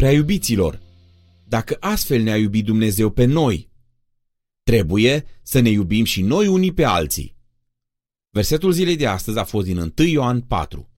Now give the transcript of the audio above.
Prea iubiților, dacă astfel ne-a iubit Dumnezeu pe noi, trebuie să ne iubim și noi unii pe alții. Versetul zilei de astăzi a fost din 1 Ioan 4.